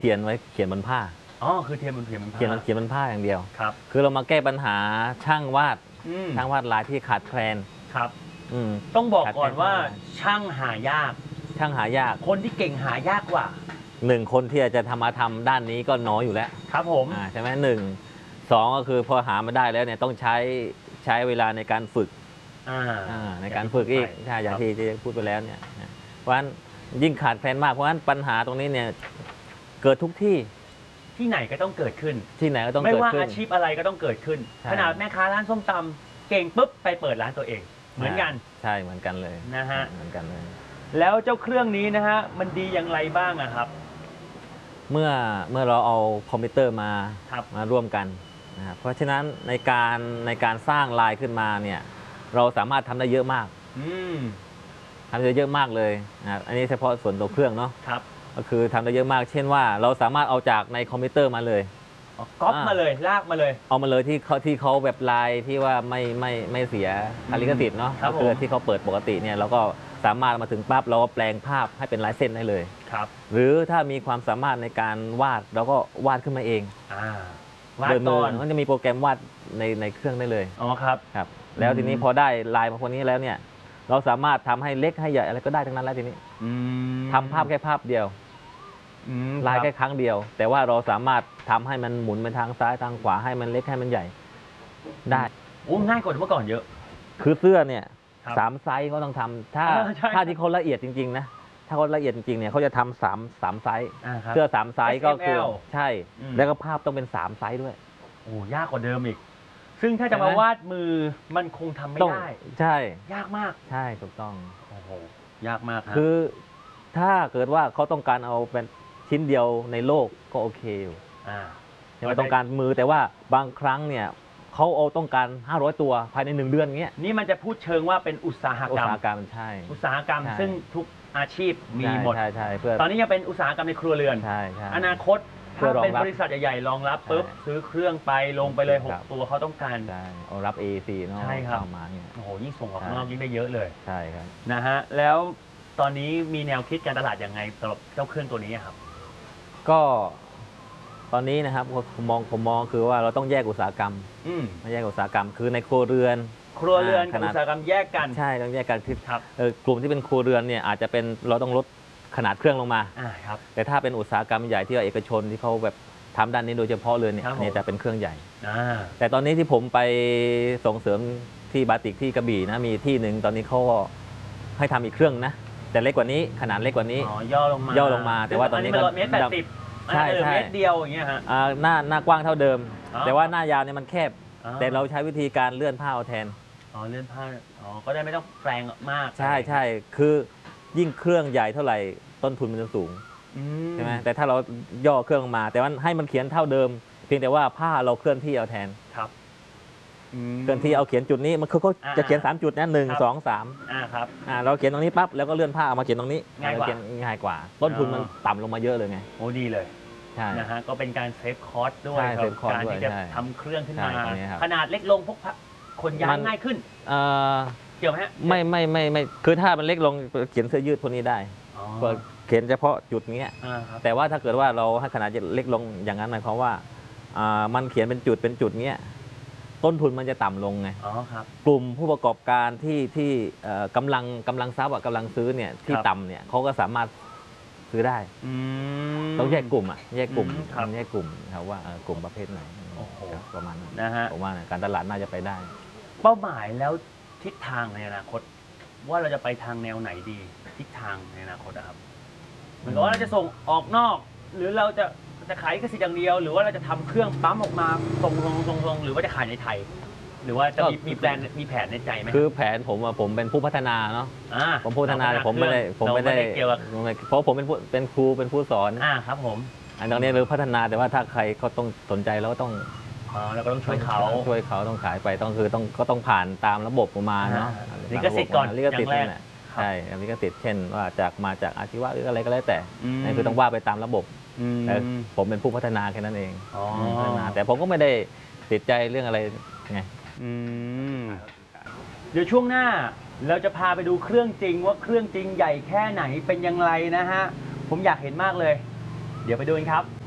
เขียนไว้เขียนบนผ้าอ๋อคือเขียนบนผ้าเขียนบนผ้าอย่างเดียวครับคือเรามาแก้ปัญหาช่างวาดลายที่ขาดแคลนครับต้องบอกก่อนว่าช่างหายากคนที่เก่งหายากกว่าคนที่จะทำด้านนี้ก็น้อยอยู่แล้วครับผมใช่ไหม2ก็คือพอหามาได้แล้วเนี่ยต้องใช้เวลาในการฝึกในการฝึกอีกใช่อย่างที่พูดไปแล้วเนี่ยเพราะฉะนั้นยิ่งขาดแคลนมากเพราะฉะนั้นปัญหาตรงนี้เนี่ยเกิดทุกที่ไหนก็ต้องเกิดขึ้นไม่ว่าอาชีพอะไรก็ต้องเกิดขึ้นขนาดแม่ค้าร้านส้มตำเก่งปุ๊บไปเปิดร้านตัวเองเหมือนกันใช่เหมือนกันเลยนะฮะเหมือนกันเลยแล้วเจ้าเครื่องนี้นะฮะมันดีอย่างไรบ้างอะครับเมื่อเราเอาคอมพิวเตอร์มาร่วมกันนะครับเพราะฉะนั้นในการสร้างลายขึ้นมาเนี่ยเราสามารถทำได้เยอะมากทำได้เยอะมากเลยนะอันนี้เฉพาะส่วนตัวเครื่องเนาะก็คือทำได้เยอะมากเช่นว่าเราสามารถเอาจากในคอมพิวเตอร์มาเลยก๊อปมาเลยลากมาเลยเอามาเลยที่เขาแบบลายที่ว่าไม่เสียลิขสิทธิ์เนาะก็คือที่เขาเปิดปกติเนี่ยเราก็สามารถมาถึงปั๊บเราก็แปลงภาพให้เป็นลายเส้นได้เลยครับหรือถ้ามีความสามารถในการวาดเราก็วาดขึ้นมาเองวาดก่อนมันจะมีโปรแกรมวาดในเครื่องได้เลยอ๋อครับแล้วทีนี้พอได้ลายมาคนนี้แล้วเนี่ยเราสามารถทำให้เล็กให้ใหญ่อะไรก็ได้ทั้งนั้นแล้วทีนี้ทำภาพแค่ภาพเดียวลายแค่ครั้งเดียวแต่ว่าเราสามารถทำให้มันหมุนไปทางซ้ายทางขวาให้มันเล็กให้มันใหญ่ได้ง่ายกว่าเมื่อก่อนเยอะคือเสื้อเนี่ย3 ไซส์เขาต้องทำถ้าที่เขาละเอียดจริงๆนะถ้าเขาละเอียดจริงๆเนี่ยเขาจะทำ3 ไซส์เสื้อ3 ไซส์ก็คือใช่แล้วก็ภาพต้องเป็น3 ไซส์ด้วยยากกว่าเดิมอีกซึ่งถ้าจะมาวาดมือมันคงทำไม่ได้ใช่ยากมากใช่ถูกต้องยากมากคือถ้าเกิดว่าเขาต้องการเอาเป็นชิ้นเดียวในโลกก็โอเคอยู่ไม่ต้องการมือแต่ว่าบางครั้งเนี่ยเขาต้องการ500 ตัวภายใน1 เดือนเงี้ยนี่มันจะพูดเชิงว่าเป็นอุตสาหกรรมใช่อุตสาหกรรมซึ่งทุกอาชีพมีหมดใช่เพื่อตอนนี้ยังเป็นอุตสาหกรรมในครัวเรือนอนาคตถ้าเป็นบริษัทใหญ่ๆรองรับปุ๊บซื้อเครื่องไปลงไปเลย6 ตัวเขาต้องการรับ AEC เนาะใช่ครับมาเนี่ยยิ่งส่งออกนอกยิ่งได้เยอะเลยใช่ครับนะฮะแล้วตอนนี้มีแนวคิดการตลาดยังไงสำหรับเจ้าเครื่องตัวนี้ครับก็ตอนนี้นะครับผมมองคือว่าเราต้องแยกอุตสาหกรรมไม่แยกอุตสาหกรรมคือในครัวเรือนกับอุตสาหกรรมแยกกันใช่ต้องแยกกันคือกลุ่มที่เป็นครัวเรือนเนี่ยอาจจะเป็นเราต้องลดขนาดเครื่องลงมาแต่ถ้าเป็นอุตสาหกรรมใหญ่ที่เอกชนที่เขาแบบทำด้านนี้โดยเฉพาะเลยเนี่ยจะเป็นเครื่องใหญ่แต่ตอนนี้ที่ผมไปส่งเสริมที่บาติกที่กระบี่นะมีที่หนึ่งตอนนี้เขาให้ทำอีกเครื่องนะแต่เล็กกว่านี้ขนาดเล็กกว่านี้ย่อลงมาแต่ว่าตอนนี้ก็เมตร80ใช่เมตรเดียวอย่างเงี้ยฮะหน้ากว้างเท่าเดิมแต่ว่าหน้ายาวเนี่ยมันแคบแต่เราใช้วิธีการเลื่อนผ้าเอาแทนเลื่อนผ้าก็ได้ไม่ต้องแปลงมากใช่คือยิ่งเครื่องใหญ่เท่าไหร่ต้นทุนมันจะสูงใช่ไหมแต่ถ้าเราย่อเครื่องมาแต่ว่าให้มันเขียนเท่าเดิมเพียงแต่ว่าผ้าเราเคลื่อนที่เอาแทนเคลื่อนที่เอาเขียนจุดนี้มันคือเขาจะเขียน3 จุดนะ1 2 3 ครับเราเขียนตรงนี้ปั๊บแล้วก็เลื่อนผ้าเอามาเขียนตรงนี้ง่ายกว่าต้นทุนมันต่ำลงมาเยอะเลยไงดีเลยนะฮะก็เป็นการเซฟคอสด้วยการที่จะทำเครื่องขึ้นมาขนาดเล็กลงพกขนย้ายง่ายขึ้นเกี่ยวไหมไม่คือถ้ามันเล็กลงเขียนเสื้อยืดพวกนี้ได้เขียนเฉพาะจุดนี้แต่ว่าถ้าเกิดว่าเราให้ขนาดเล็กลงอย่างนั้นหมายความว่ามันเขียนเป็นจุดเงี้ยต้นทุนมันจะต่ำลงไงกลุ่มผู้ประกอบการที่กำลังทรัพย์กำลังซื้อเนี่ยที่ต่ำเนี่ยเขาก็สามารถซื้อได้ต้องแยกกลุ่มแยกกลุ่มครับว่ากลุ่มประเภทไหนประมาณนั้นนะฮะผมว่าการตลาดน่าจะไปได้เป้าหมายแล้วทิศทางในอนาคตว่าเราจะไปทางแนวไหนดีทิศทางในอนาคตครับเหมือนกับว่าเราจะส่งออกนอกหรือเราจะขายลิขสิทธิ์อย่างเดียวหรือว่าเราจะทำเครื่องปั๊มออกมาส่งหรือว่าจะขายในไทยหรือว่าจะมีแผนในใจไหมคือแผนผมเป็นผู้พัฒนาเนาะผมพัฒนาแต่ผมไม่ได้เกี่ยวกับเพราะผมเป็นครูเป็นผู้สอนครับผมอันตรงนี้เราพัฒนาแต่ว่าถ้าใครเขาต้องสนใจเราก็ต้องเราก็ต้องช่วยเขาต้องขายไปก็ต้องผ่านตามระบบมาเนาะลิขสิทธิ์ก่อนอย่างแรกใช่ลิขสิทธิ์เช่นว่ามาจากอาชีวะหรืออะไรก็แล้วแต่นั่นคือต้องว่าไปตามระบบแต่ผมเป็นผู้พัฒนาแค่นั้นเองพัฒนาแต่ผมก็ไม่ได้ติดใจเรื่องอะไรไงเดี๋ยวช่วงหน้าเราจะพาไปดูเครื่องจริงว่าเครื่องจริงใหญ่แค่ไหนเป็นอย่างไรนะฮะผมอยากเห็นมากเลยเดี๋ยวไปดูกันครับ